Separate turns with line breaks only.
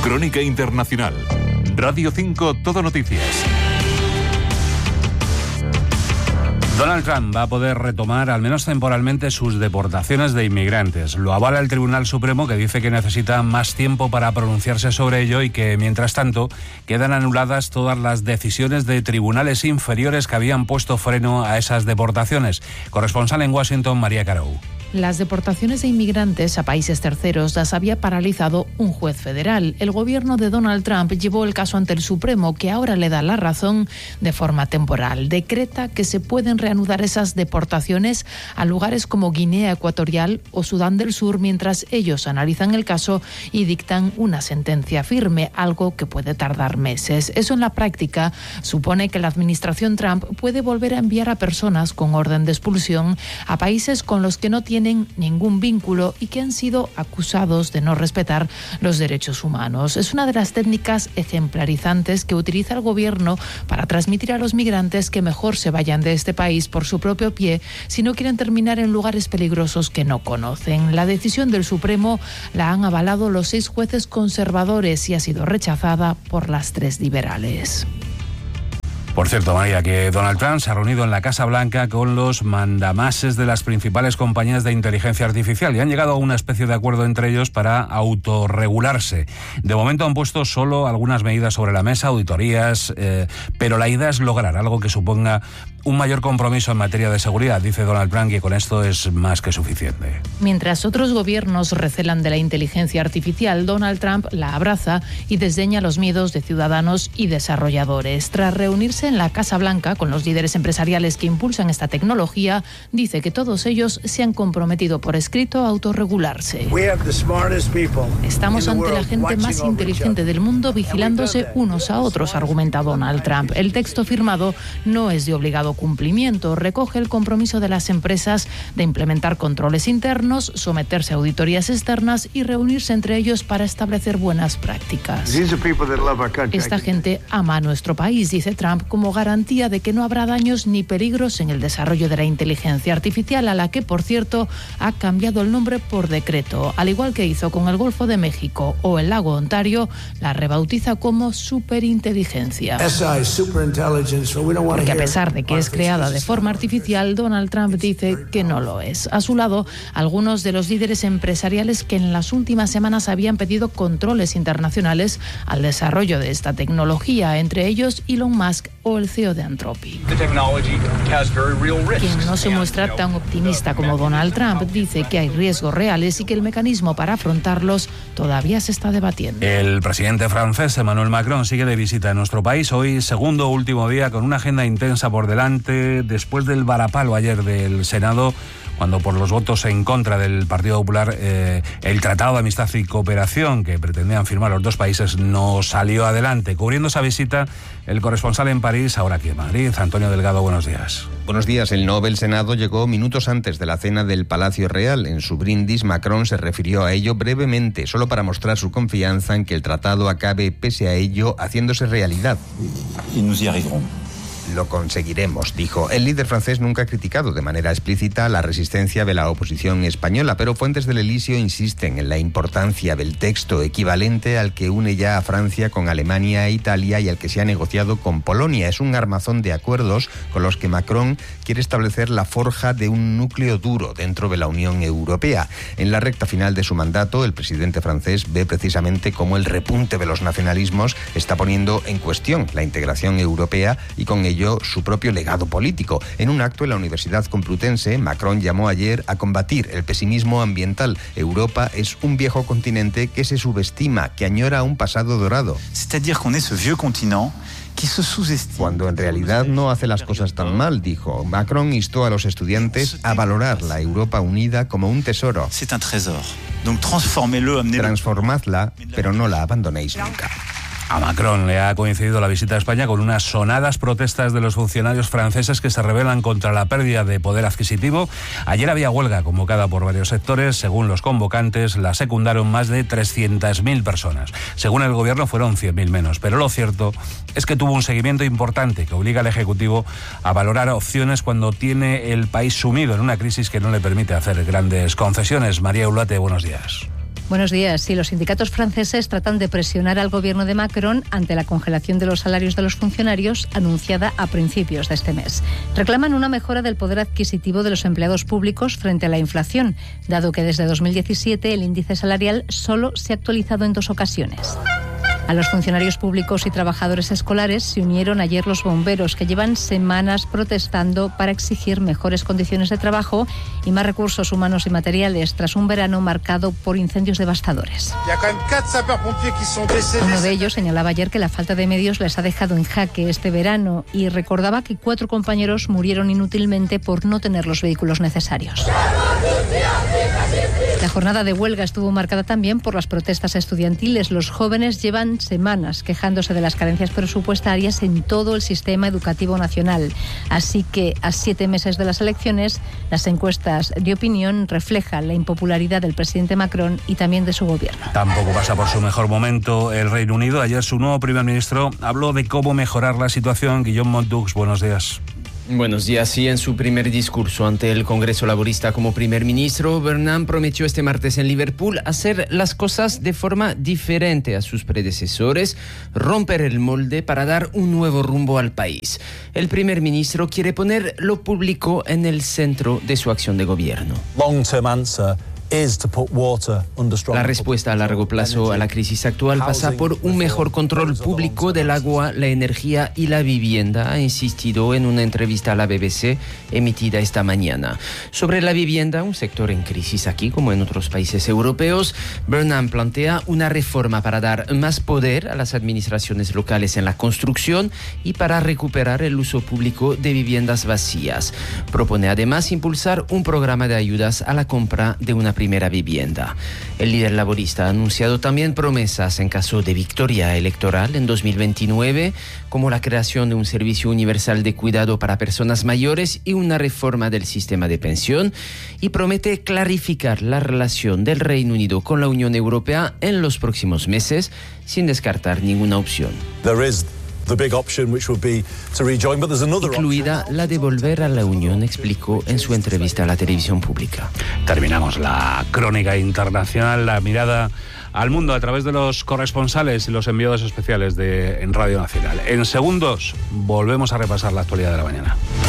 Crónica Internacional. Radio 5 Todo Noticias.
Donald Trump va a poder retomar, al menos temporalmente, sus deportaciones de inmigrantes. Lo avala el Tribunal Supremo, que dice que necesita más tiempo para pronunciarse sobre ello y que, mientras tanto, quedan anuladas todas las decisiones de tribunales inferiores que habían puesto freno a esas deportaciones. Corresponsal en Washington, María Carou.
Las deportaciones de inmigrantes a países terceros las había paralizado un juez federal. El gobierno de Donald Trump llevó el caso ante el Supremo, que ahora le da la razón de forma temporal. Decreta que se pueden reanudar esas deportaciones a lugares como Guinea Ecuatorial o Sudán del Sur mientras ellos analizan el caso y dictan una sentencia firme, algo que puede tardar meses. Eso en la práctica supone que la administración Trump puede volver a enviar a personas con orden de expulsión a países con los que no tienen ningún vínculo y que han sido acusados de no respetar los derechos humanos. Es una de las técnicas ejemplarizantes que utiliza el gobierno para transmitir a los migrantes que mejor se vayan de este país por su propio pie si no quieren terminar en lugares peligrosos que no conocen. La decisión del Supremo la han avalado los 6 jueces conservadores y ha sido rechazada por las 3 liberales.
Por cierto, María, que Donald Trump se ha reunido en la Casa Blanca con los mandamases de las principales compañías de inteligencia artificial y han llegado a una especie de acuerdo entre ellos para autorregularse. De momento han puesto solo algunas medidas sobre la mesa, auditorías, pero la idea es lograr algo que suponga un mayor compromiso en materia de seguridad. Dice Donald Trump que con esto es más que suficiente.
Mientras otros gobiernos recelan de la inteligencia artificial, Donald Trump la abraza y desdeña los miedos de ciudadanos y desarrolladores. Tras reunirse en la Casa Blanca con los líderes empresariales que impulsan esta tecnología, dice que todos ellos se han comprometido por escrito a autorregularse. Estamos ante la gente más inteligente del mundo vigilándose unos a otros, argumenta Donald Trump. El texto firmado no es de obligado cumplimiento, recoge el compromiso de las empresas de implementar controles internos, someterse a auditorías externas y reunirse entre ellos para establecer buenas prácticas. Esta gente ama a nuestro país, dice Trump, como garantía de que no habrá daños ni peligros en el desarrollo de la inteligencia artificial, a la que, por cierto, ha cambiado el nombre por decreto. Al igual que hizo con el Golfo de México o el lago Ontario, la rebautiza como superinteligencia. Porque a pesar de que es creada de forma artificial, Donald Trump dice que no lo es. A su lado, algunos de los líderes empresariales que en las últimas semanas habían pedido controles internacionales al desarrollo de esta tecnología, entre ellos Elon Musk o el CEO de Anthropic. Quien no se muestra tan optimista como Donald Trump dice que hay riesgos reales y que el mecanismo para afrontarlos todavía se está debatiendo.
El presidente francés Emmanuel Macron sigue de visita en nuestro país, hoy segundo último día con una agenda intensa por delante después del varapalo ayer del Senado, cuando por los votos en contra del Partido Popular el Tratado de Amistad y Cooperación que pretendían firmar los dos países no salió adelante. Cubriendo esa visita, el corresponsal en París, ahora aquí en Madrid, Antonio Delgado, buenos días.
Buenos días. El Nobel Senado llegó minutos antes de la cena del Palacio Real. En su brindis, Macron se refirió a ello brevemente, solo para mostrar su confianza en que el tratado acabe, pese a ello, haciéndose realidad.
Y nous y arriverons.
Lo conseguiremos, dijo. El líder francés nunca ha criticado de manera explícita la resistencia de la oposición española, pero fuentes del Elíseo insisten en la importancia del texto equivalente al que une ya a Francia con Alemania e Italia y al que se ha negociado con Polonia. Es un armazón de acuerdos con los que Macron quiere establecer la forja de un núcleo duro dentro de la Unión Europea. En la recta final de su mandato, el presidente francés ve precisamente cómo el repunte de los nacionalismos está poniendo en cuestión la integración europea y con ello su propio legado político. En un acto en la Universidad Complutense, Macron llamó ayer a combatir el pesimismo ambiental. Europa es un viejo continente que se subestima, que añora un pasado dorado.
C'est-à-dire qu'on est ce vieux continent qui se sous-estime.
Cuando en realidad no hace las cosas tan mal, dijo. Macron instó a los estudiantes a valorar la Europa unida como un tesoro.
C'est un trésor. Donc transformez-le, amenez-le.
Transformadla, pero no la abandonéis nunca.
A Macron le ha coincidido la visita a España con unas sonadas protestas de los funcionarios franceses que se rebelan contra la pérdida de poder adquisitivo. Ayer había huelga convocada por varios sectores. Según los convocantes, la secundaron más de 300.000 personas. Según el gobierno, fueron 100.000 menos. Pero lo cierto es que tuvo un seguimiento importante que obliga al Ejecutivo a valorar opciones cuando tiene el país sumido en una crisis que no le permite hacer grandes concesiones. María Ulate, buenos días.
Buenos días. Sí, los sindicatos franceses tratan de presionar al gobierno de Macron ante la congelación de los salarios de los funcionarios anunciada a principios de este mes. Reclaman una mejora del poder adquisitivo de los empleados públicos frente a la inflación, dado que desde 2017 el índice salarial solo se ha actualizado en 2 ocasiones. A los funcionarios públicos y trabajadores escolares se unieron ayer los bomberos, que llevan semanas protestando para exigir mejores condiciones de trabajo y más recursos humanos y materiales tras un verano marcado por incendios devastadores. Uno de ellos señalaba ayer que la falta de medios les ha dejado en jaque este verano y recordaba que 4 compañeros murieron inútilmente por no tener los vehículos necesarios. La jornada de huelga estuvo marcada también por las protestas estudiantiles. Los jóvenes llevan semanas quejándose de las carencias presupuestarias en todo el sistema educativo nacional. Así que, a 7 meses de las elecciones, las encuestas de opinión reflejan la impopularidad del presidente Macron y también de su gobierno.
Tampoco pasa por su mejor momento el Reino Unido. Ayer su nuevo primer ministro habló de cómo mejorar la situación. Guillaume Montux, buenos días.
Buenos días. Sí, en su primer discurso ante el Congreso Laborista como primer ministro, Burnham prometió este martes en Liverpool hacer las cosas de forma diferente a sus predecesores, romper el molde para dar un nuevo rumbo al país. El primer ministro quiere poner lo público en el centro de su acción de gobierno. La respuesta a largo plazo a la crisis actual pasa por un mejor control público del agua, la energía y la vivienda, ha insistido en una entrevista a la BBC emitida esta mañana. Sobre la vivienda, un sector en crisis aquí como en otros países europeos, Burnham plantea una reforma para dar más poder a las administraciones locales en la construcción y para recuperar el uso público de viviendas vacías. Propone además impulsar un programa de ayudas a la compra de una primera vivienda. El líder laborista ha anunciado también promesas en caso de victoria electoral en 2029, como la creación de un servicio universal de cuidado para personas mayores y una reforma del sistema de pensión, y promete clarificar la relación del Reino Unido con la Unión Europea en los próximos meses, sin descartar ninguna opción. Incluida la de volver a la Unión, explicó en su entrevista a la televisión pública.
Terminamos la crónica internacional, la mirada al mundo a través de los corresponsales y los enviados especiales en Radio Nacional. En segundos volvemos a repasar la actualidad de la mañana.